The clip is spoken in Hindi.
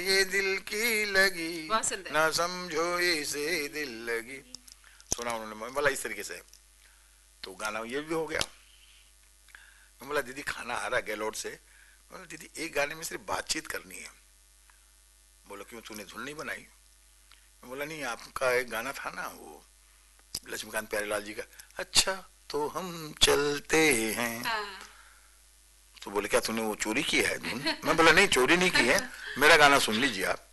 ये दिल की लगी ना समझो इसे दिल लगी, सुना उन्होंने, बोला इस तरीके से। तो गाना ये भी हो गया। मैं बोला दीदी खाना आ रहा गैलोट से। बोला दीदी एक गाने में सिर्फ बातचीत करनी है। बोला क्यों, तूने धुन नहीं बनाई? मैं बोला नहीं, आपका एक गाना था ना वो लक्ष्मीकांत प्यारेलाल जी का, अच्छा तो हम चलते हैं। तो बोले क्या तूने वो चोरी की है धुन? मैं बोला नहीं चोरी नहीं की है, मेरा गाना सुन लीजिए आप।